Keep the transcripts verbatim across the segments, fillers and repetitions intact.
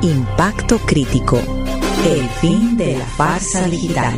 Impacto Crítico, el fin de la farsa digital.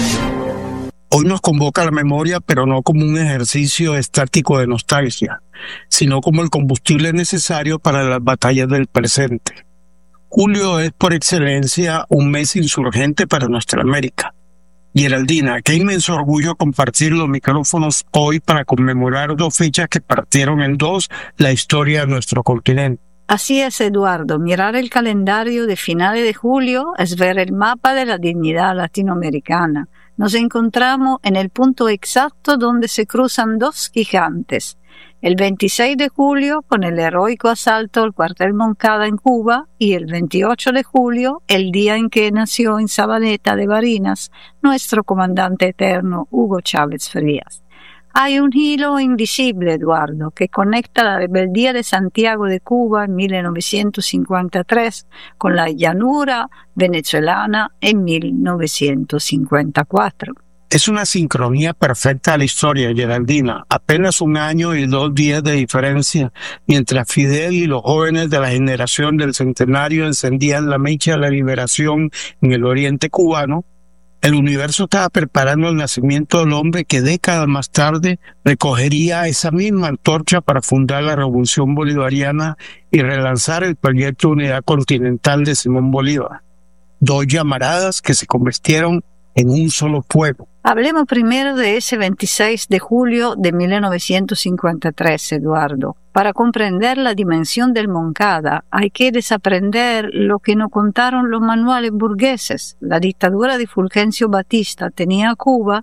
Hoy nos convoca la memoria, pero no como un ejercicio estático de nostalgia, sino como el combustible necesario para las batallas del presente. Julio es por excelencia un mes insurgente para nuestra América. Geraldina, qué inmenso orgullo compartir los micrófonos hoy para conmemorar dos fechas que partieron en dos la historia de nuestro continente. Así es, Eduardo. Mirar el calendario de finales de julio es ver el mapa de la dignidad latinoamericana. Nos encontramos en el punto exacto donde se cruzan dos gigantes. El veintiséis de julio, con el heroico asalto al cuartel Moncada en Cuba, y el veintiocho de julio, el día en que nació en Sabaneta de Barinas nuestro comandante eterno Hugo Chávez Frías. Hay un hilo invisible, Eduardo, que conecta la rebeldía de Santiago de Cuba en mil novecientos cincuenta y tres con la llanura venezolana en mil novecientos cincuenta y cuatro. Es una sincronía perfecta a la historia, Geraldina. Apenas un año y dos días de diferencia, mientras Fidel y los jóvenes de la generación del centenario encendían la mecha de la liberación en el oriente cubano, el universo estaba preparando el nacimiento del hombre que décadas más tarde recogería esa misma antorcha para fundar la Revolución Bolivariana y relanzar el proyecto de unidad continental de Simón Bolívar. Dos llamaradas que se convirtieron en un solo fuego. Hablemos primero de ese veintiséis de julio de mil novecientos cincuenta y tres, Eduardo. Para comprender la dimensión del Moncada hay que desaprender lo que nos contaron los manuales burgueses. La dictadura de Fulgencio Batista tenía a Cuba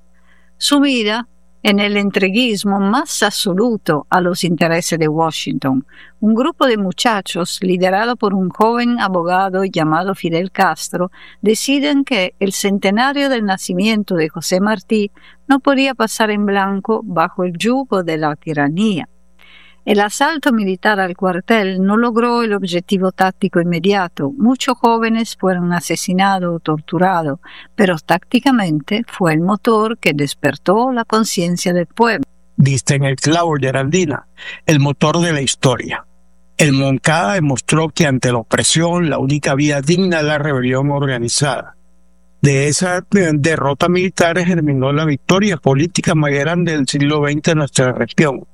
sumida en el entreguismo más absoluto a los intereses de Washington. Un grupo de muchachos, liderado por un joven abogado llamado Fidel Castro, deciden que el centenario del nacimiento de José Martí no podía pasar en blanco bajo el yugo de la tiranía. El asalto militar al cuartel no logró el objetivo táctico inmediato. Muchos jóvenes fueron asesinados o torturados, pero tácticamente fue el motor que despertó la conciencia del pueblo. Diste en el clavo, Geraldina, el motor de la historia. El Moncada demostró que ante la opresión la única vía digna es la rebelión organizada. De esa derrota militar germinó la victoria política más grande del siglo veinte en nuestra región.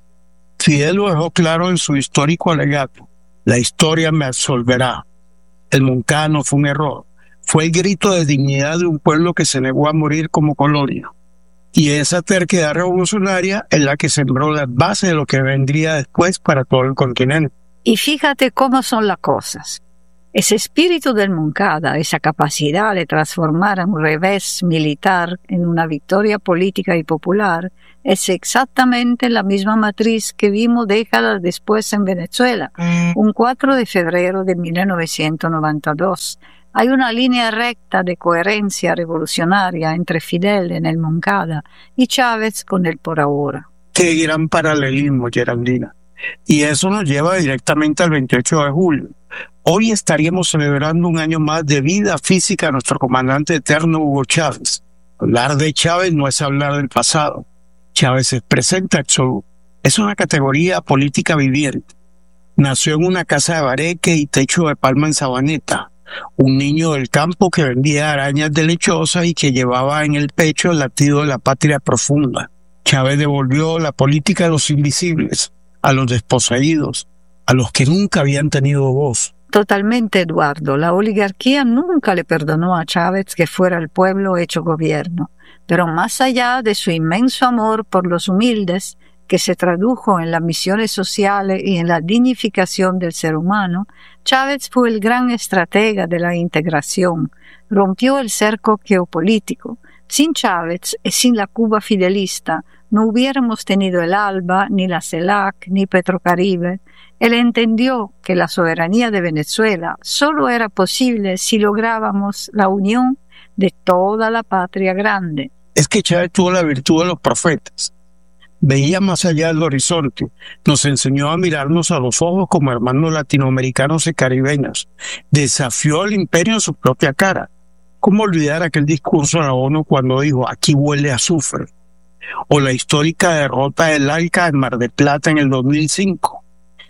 Fidel lo dejó claro en su histórico alegato: la historia me absolverá. El Moncada no fue un error, fue el grito de dignidad de un pueblo que se negó a morir como colonia. Y esa terquedad revolucionaria es la que sembró las bases de lo que vendría después para todo el continente. Y fíjate cómo son las cosas. Ese espíritu del Moncada, esa capacidad de transformar un revés militar en una victoria política y popular, es exactamente la misma matriz que vimos décadas después en Venezuela, un cuatro de febrero de mil novecientos noventa y dos. Hay una línea recta de coherencia revolucionaria entre Fidel en el Moncada y Chávez con el por ahora. Qué gran paralelismo, Geraldina. Y eso nos lleva directamente al veintiocho de julio. Hoy estaríamos celebrando un año más de vida física a nuestro comandante eterno Hugo Chávez. Hablar de Chávez no es hablar del pasado. Chávez es presente absoluto. Es una categoría política viviente. Nació en una casa de bareque y techo de palma en Sabaneta. Un niño del campo que vendía arañas de lechosa y que llevaba en el pecho el latido de la patria profunda. Chávez devolvió la política a los invisibles, a los desposeídos, a los que nunca habían tenido voz. Totalmente, Eduardo. La oligarquía nunca le perdonó a Chávez que fuera el pueblo hecho gobierno. Pero más allá de su inmenso amor por los humildes, que se tradujo en las misiones sociales y en la dignificación del ser humano, Chávez fue el gran estratega de la integración. Rompió el cerco geopolítico. Sin Chávez y sin la Cuba fidelista, no hubiéramos tenido el ALBA, ni la CELAC, ni Petrocaribe. Él entendió que la soberanía de Venezuela solo era posible si lográbamos la unión de toda la patria grande. Es que Chávez tuvo la virtud de los profetas. Veía más allá del horizonte, nos enseñó a mirarnos a los ojos como hermanos latinoamericanos y caribeños. Desafió al imperio en su propia cara. ¿Cómo olvidar aquel discurso a la ONU cuando dijo "aquí huele a azufre"? O la histórica derrota del ALCA en Mar del Plata en el dos mil cinco.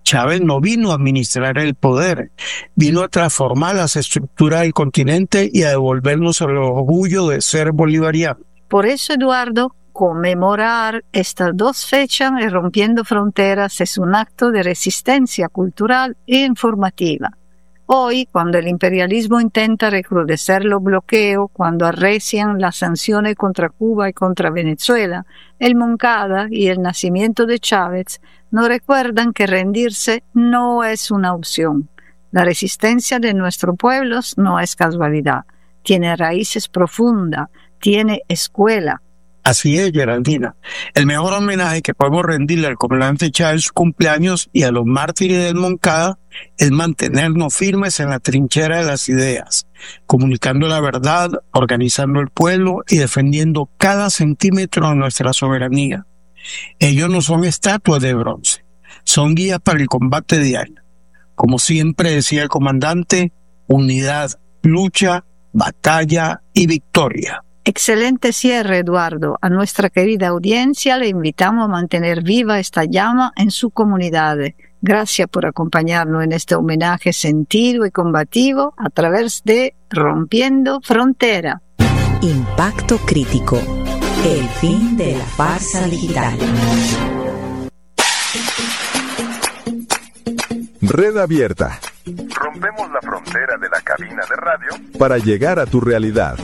Chávez no vino a administrar el poder, vino a transformar las estructuras del continente y a devolvernos el orgullo de ser bolivariano. Por eso, Eduardo, conmemorar estas dos fechas y rompiendo fronteras es un acto de resistencia cultural e informativa. Hoy, cuando el imperialismo intenta recrudecer los bloqueos, cuando arrecian las sanciones contra Cuba y contra Venezuela, el Moncada y el nacimiento de Chávez nos recuerdan que rendirse no es una opción. La resistencia de nuestros pueblos no es casualidad, tiene raíces profundas, tiene escuela. Así es, Geraldina. El mejor homenaje que podemos rendirle al comandante Chávez en su cumpleaños y a los mártires del Moncada es mantenernos firmes en la trinchera de las ideas, comunicando la verdad, organizando el pueblo y defendiendo cada centímetro de nuestra soberanía. Ellos no son estatuas de bronce, son guías para el combate diario. Como siempre decía el comandante, unidad, lucha, batalla y victoria. Excelente cierre, Eduardo. A nuestra querida audiencia le invitamos a mantener viva esta llama en su comunidad. Gracias por acompañarnos en este homenaje sentido y combativo a través de Rompiendo Frontera. Impacto crítico. El fin de la farsa digital. Red Abierta. Rompemos la frontera de la cabina de radio para llegar a tu realidad.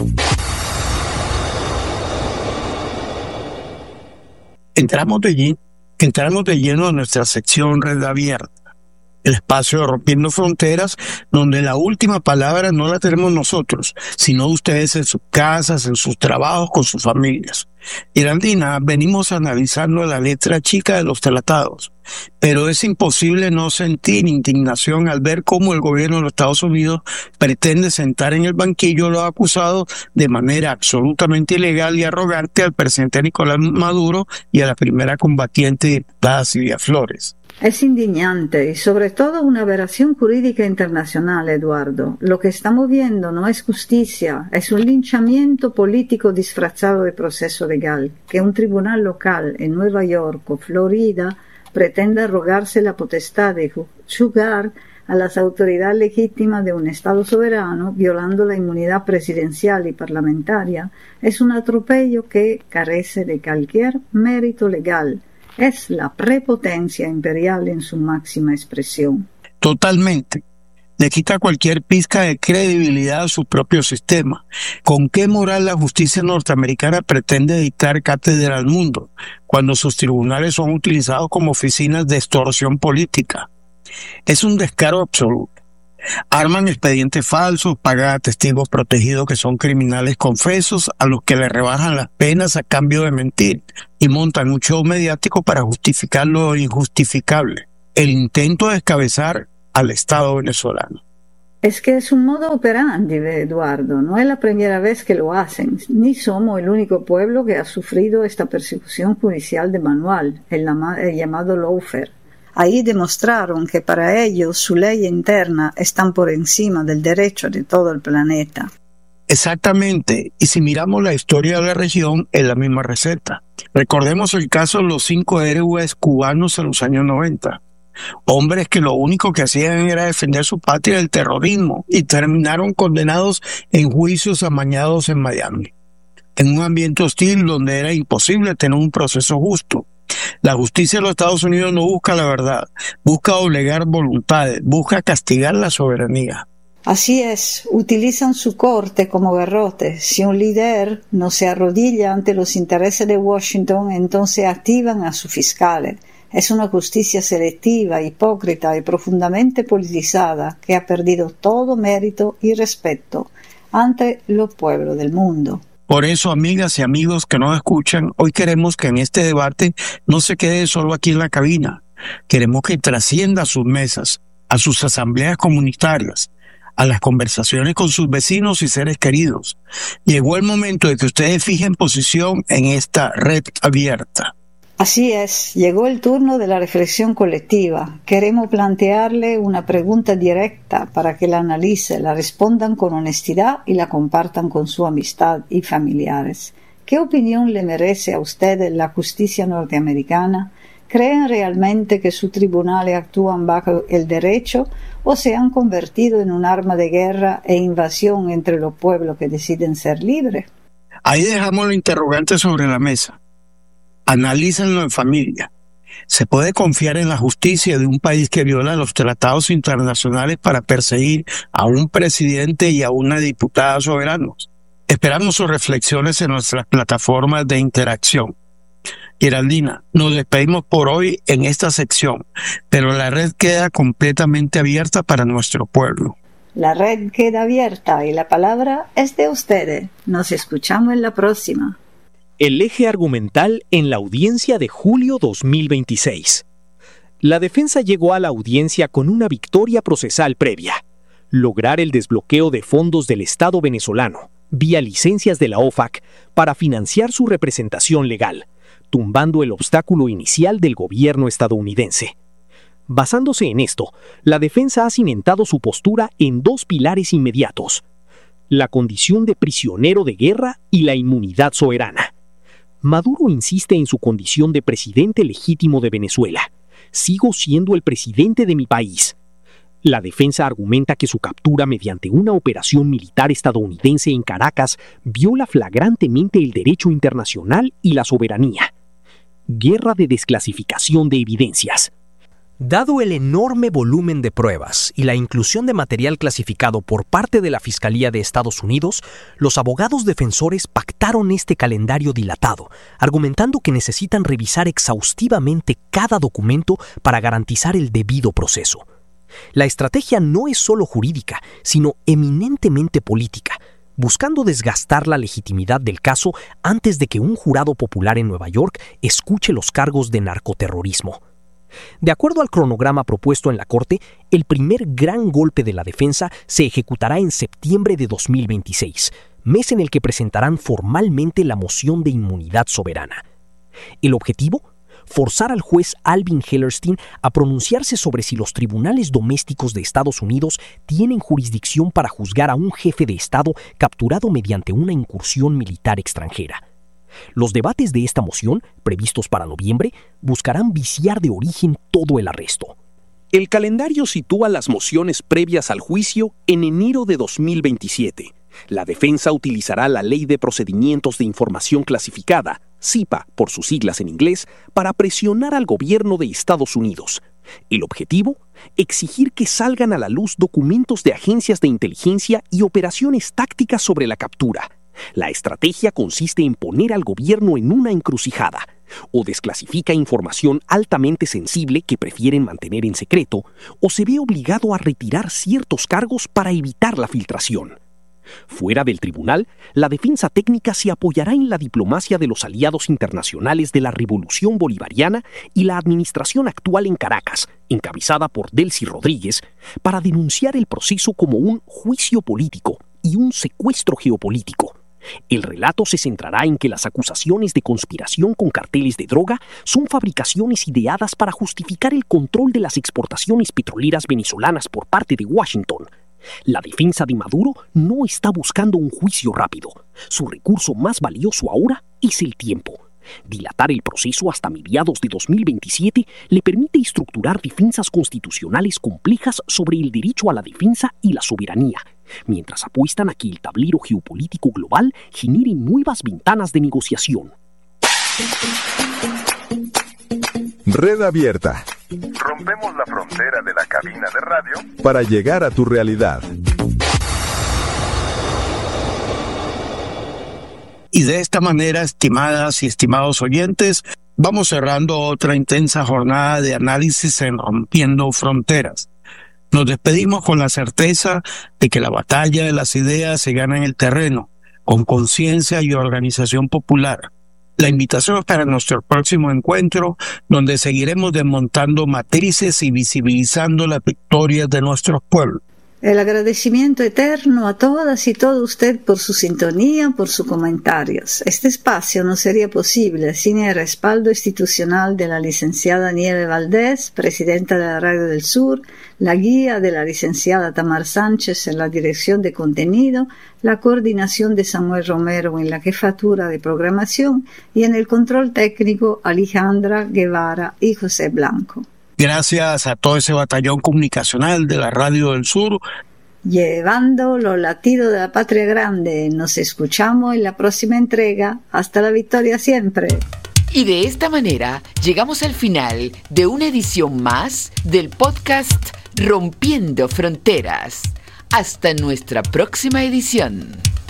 Entramos de, lleno, entramos de lleno a nuestra sección Red Abierta, el espacio de Rompiendo Fronteras, donde la última palabra no la tenemos nosotros, sino ustedes en sus casas, en sus trabajos, con sus familias. Geraldina, venimos analizando la letra chica de los tratados, pero es imposible no sentir indignación al ver cómo el gobierno de los Estados Unidos pretende sentar en el banquillo a los acusados de manera absolutamente ilegal y arrogante al presidente Nicolás Maduro y a la primera combatiente diputada Silvia Flores. Es indignante y sobre todo una aberración jurídica internacional, Eduardo. Lo que estamos viendo no es justicia, es un linchamiento político disfrazado de proceso legal, que un tribunal local en Nueva York o Florida pretende arrogarse la potestad de juzgar a las autoridades legítimas de un Estado soberano, violando la inmunidad presidencial y parlamentaria, es un atropello que carece de cualquier mérito legal. Es la prepotencia imperial en su máxima expresión. Totalmente. Le quita cualquier pizca de credibilidad a su propio sistema. ¿Con qué moral la justicia norteamericana pretende dictar cátedra al mundo, cuando sus tribunales son utilizados como oficinas de extorsión política? Es un descaro absoluto. Arman expedientes falsos, pagan a testigos protegidos que son criminales confesos, a los que le rebajan las penas a cambio de mentir, y montan un show mediático para justificar lo injustificable, el intento de descabezar al Estado venezolano. Es que es un modo operandi, Eduardo. No es la primera vez que lo hacen, ni somos el único pueblo que ha sufrido esta persecución judicial de manual, el, el llamado lawfare. Ahí demostraron que para ellos su ley interna están por encima del derecho de todo el planeta. Exactamente, y si miramos la historia de la región, es la misma receta. Recordemos el caso de los cinco héroes cubanos en los años noventa. Hombres que lo único que hacían era defender su patria del terrorismo y terminaron condenados en juicios amañados en Miami, en un ambiente hostil donde era imposible tener un proceso justo. La justicia de los Estados Unidos no busca la verdad, busca doblegar voluntades, busca castigar la soberanía. Así es, utilizan su corte como garrote. Si un líder no se arrodilla ante los intereses de Washington, entonces activan a sus fiscales. Es una justicia selectiva, hipócrita y profundamente politizada que ha perdido todo mérito y respeto ante los pueblos del mundo. Por eso, amigas y amigos que nos escuchan, hoy queremos que en este debate no se quede solo aquí en la cabina. Queremos que trascienda a sus mesas, a sus asambleas comunitarias, a las conversaciones con sus vecinos y seres queridos. Llegó el momento de que ustedes fijen posición en esta red abierta. Así es, llegó el turno de la reflexión colectiva. Queremos plantearle una pregunta directa para que la analice, la respondan con honestidad y la compartan con su amistad y familiares. ¿Qué opinión le merece a usted la justicia norteamericana? ¿Creen realmente que sus tribunales actúan bajo el derecho o se han convertido en un arma de guerra e invasión entre los pueblos que deciden ser libres? Ahí dejamos los interrogantes sobre la mesa. Analícenlo en familia. ¿Se puede confiar en la justicia de un país que viola los tratados internacionales para perseguir a un presidente y a una diputada soberanos? Esperamos sus reflexiones en nuestras plataformas de interacción. Geraldina, nos despedimos por hoy en esta sección, pero la red queda completamente abierta para nuestro pueblo. La red queda abierta y la palabra es de ustedes. Nos escuchamos en la próxima. El eje argumental en la audiencia de julio dos mil veintiséis. La defensa llegó a la audiencia con una victoria procesal previa: lograr el desbloqueo de fondos del Estado venezolano, vía licencias de la O F A C, para financiar su representación legal, tumbando el obstáculo inicial del gobierno estadounidense. Basándose en esto, la defensa ha cimentado su postura en dos pilares inmediatos: la condición de prisionero de guerra y la inmunidad soberana. Maduro insiste en su condición de presidente legítimo de Venezuela. Sigo siendo el presidente de mi país. La defensa argumenta que su captura mediante una operación militar estadounidense en Caracas viola flagrantemente el derecho internacional y la soberanía. Guerra de desclasificación de evidencias. Dado el enorme volumen de pruebas y la inclusión de material clasificado por parte de la Fiscalía de Estados Unidos, los abogados defensores pactaron este calendario dilatado, argumentando que necesitan revisar exhaustivamente cada documento para garantizar el debido proceso. La estrategia no es solo jurídica, sino eminentemente política, buscando desgastar la legitimidad del caso antes de que un jurado popular en Nueva York escuche los cargos de narcoterrorismo. De acuerdo al cronograma propuesto en la Corte, el primer gran golpe de la defensa se ejecutará en septiembre de dos mil veintiséis, mes en el que presentarán formalmente la moción de inmunidad soberana. El objetivo: forzar al juez Alvin Hellerstein a pronunciarse sobre si los tribunales domésticos de Estados Unidos tienen jurisdicción para juzgar a un jefe de Estado capturado mediante una incursión militar extranjera. Los debates de esta moción, previstos para noviembre, buscarán viciar de origen todo el arresto. El calendario sitúa las mociones previas al juicio en enero de dos mil veintisiete. La defensa utilizará la Ley de Procedimientos de Información Clasificada, S I P A por sus siglas en inglés, para presionar al gobierno de Estados Unidos. El objetivo: exigir que salgan a la luz documentos de agencias de inteligencia y operaciones tácticas sobre la captura. La estrategia consiste en poner al gobierno en una encrucijada: o desclasifica información altamente sensible que prefieren mantener en secreto, o se ve obligado a retirar ciertos cargos para evitar la filtración. Fuera del tribunal, la defensa técnica se apoyará en la diplomacia de los aliados internacionales de la Revolución Bolivariana y la administración actual en Caracas, encabezada por Delcy Rodríguez, para denunciar el proceso como un juicio político y un secuestro geopolítico. El relato se centrará en que las acusaciones de conspiración con carteles de droga son fabricaciones ideadas para justificar el control de las exportaciones petroleras venezolanas por parte de Washington. La defensa de Maduro no está buscando un juicio rápido. Su recurso más valioso ahora es el tiempo. Dilatar el proceso hasta mediados de dos mil veintisiete le permite estructurar defensas constitucionales complejas sobre el derecho a la defensa y la soberanía, mientras apuestan a que el tablero geopolítico global genere nuevas ventanas de negociación. Red abierta. Rompemos la frontera de la cabina de radio para llegar a tu realidad. Y de esta manera, estimadas y estimados oyentes, vamos cerrando otra intensa jornada de análisis en Rompiendo Fronteras. Nos despedimos con la certeza de que la batalla de las ideas se gana en el terreno, con conciencia y organización popular. La invitación es para nuestro próximo encuentro, donde seguiremos desmontando matrices y visibilizando las victorias de nuestros pueblos. El agradecimiento eterno a todas y todo usted por su sintonía, por sus comentarios. Este espacio no sería posible sin el respaldo institucional de la licenciada Nieve Valdés, presidenta de la Radio del Sur, la guía de la licenciada Tamar Sánchez en la dirección de contenido, la coordinación de Samuel Romero en la jefatura de programación y en el control técnico Alejandra Guevara y José Blanco. Gracias a todo ese batallón comunicacional de la Radio del Sur. Llevando los latidos de la patria grande, nos escuchamos en la próxima entrega. Hasta la victoria siempre. Y de esta manera llegamos al final de una edición más del podcast Rompiendo Fronteras. Hasta nuestra próxima edición.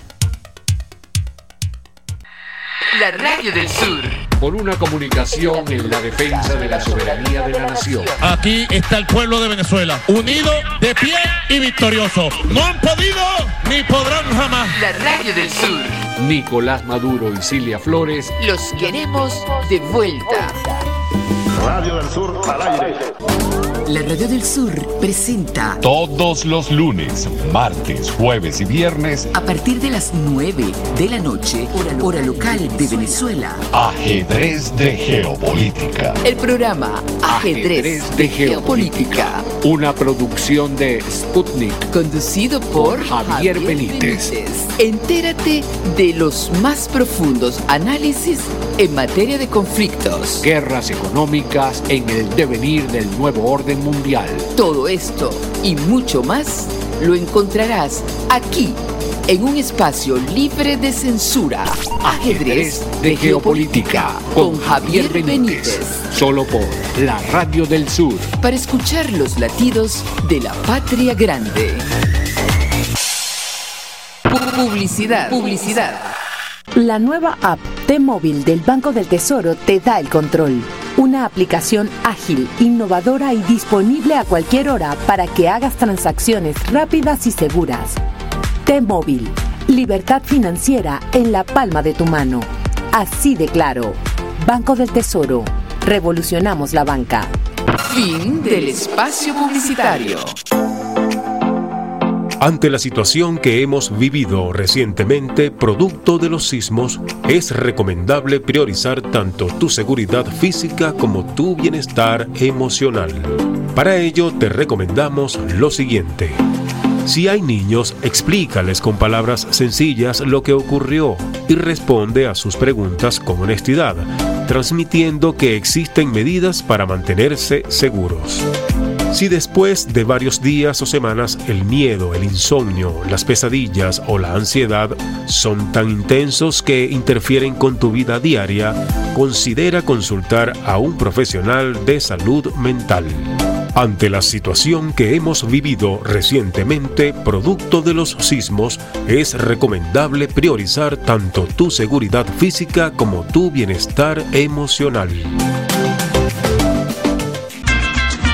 La Radio del Sur. Por una comunicación en la defensa de la soberanía de la nación. Aquí está el pueblo de Venezuela, unido, de pie y victorioso. No han podido ni podrán jamás. La Radio del Sur. Nicolás Maduro y Cilia Flores. Los queremos de vuelta. Radio del Sur al aire. La Radio del Sur presenta todos los lunes, martes, jueves y viernes a partir de las nueve de la noche, hora, hora local de Venezuela. Ajedrez de Geopolítica. El programa Ajedrez, Ajedrez de, de Geopolítica. Geopolítica. Una producción de Sputnik. Conducido por Javier, Javier Benítez. Benítez. Entérate de los más profundos análisis en materia de conflictos, guerras económicas en el devenir del nuevo orden mundial. Todo esto y mucho más lo encontrarás aquí, en un espacio libre de censura. Ajedrez de Geopolítica con Javier Benítez. Solo por la Radio del Sur. Para escuchar los latidos de la patria grande. Publicidad. Publicidad. La nueva app T-Móvil del Banco del Tesoro te da el control. Una aplicación ágil, innovadora y disponible a cualquier hora para que hagas transacciones rápidas y seguras. T-Móvil, libertad financiera en la palma de tu mano. Así de claro. Banco del Tesoro. Revolucionamos la banca. Fin del espacio publicitario. Ante la situación que hemos vivido recientemente, producto de los sismos, es recomendable priorizar tanto tu seguridad física como tu bienestar emocional. Para ello, te recomendamos lo siguiente. Si hay niños, explícales con palabras sencillas lo que ocurrió y responde a sus preguntas con honestidad, transmitiendo que existen medidas para mantenerse seguros. Si después de varios días o semanas el miedo, el insomnio, las pesadillas o la ansiedad son tan intensos que interfieren con tu vida diaria, considera consultar a un profesional de salud mental. Ante la situación que hemos vivido recientemente, producto de los sismos, es recomendable priorizar tanto tu seguridad física como tu bienestar emocional.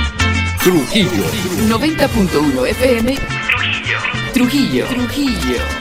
Trujillo. noventa punto uno F M. Trujillo. Trujillo. Trujillo.